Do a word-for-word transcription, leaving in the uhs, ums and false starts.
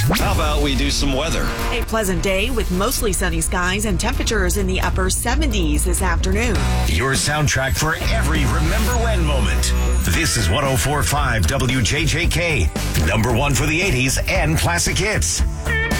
How about we do some weather? A pleasant day with mostly sunny skies and temperatures in the upper seventies this afternoon. Your soundtrack for every Remember When moment. This is one oh four point five W J J K, number one for the eighties and classic hits.